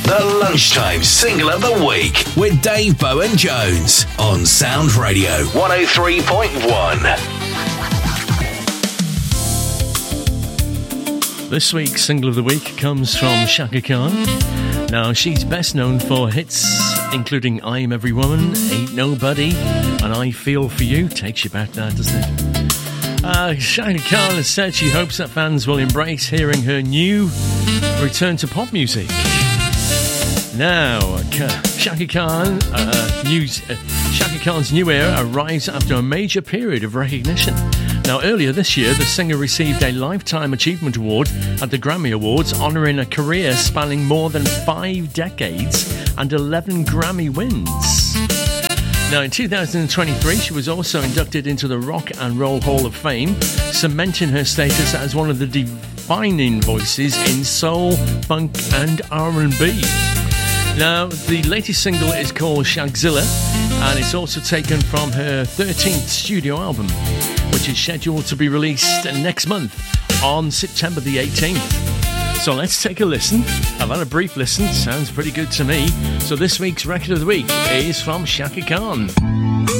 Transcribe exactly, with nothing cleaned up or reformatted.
The Lunchtime Single of the Week with Dave Bowen Jones on Sound Radio one oh three point one. This week's Single of the Week comes from Chaka Khan. Now, she's best known for hits including I Am Every Woman, Ain't Nobody, and I Feel For You. Takes you back there, doesn't it? Uh, Chaka Khan has said she hopes that fans will embrace hearing her new return to pop music. Now, Chaka Khan, uh, news, uh, Chaka Khan's new era arrives after a major period of recognition. Now, earlier this year, the singer received a Lifetime Achievement Award at the Grammy Awards, honouring a career spanning more than five decades and eleven Grammy wins. Now, in two thousand twenty-three, she was also inducted into the Rock and Roll Hall of Fame, cementing her status as one of the defining voices in soul, funk and R and B. Now, the latest single is called Shagzilla, and it's also taken from her thirteenth studio album, which is scheduled to be released next month on September the eighteenth. So let's take a listen. I've had a brief listen, sounds pretty good to me. So this week's record of the week is from Chaka Khan.